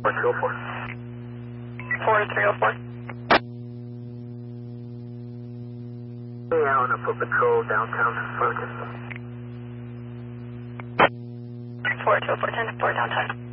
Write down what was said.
4204. 4304. Hey, Alan, up for patrol downtown Ferguson. 4204, 10-4 downtown.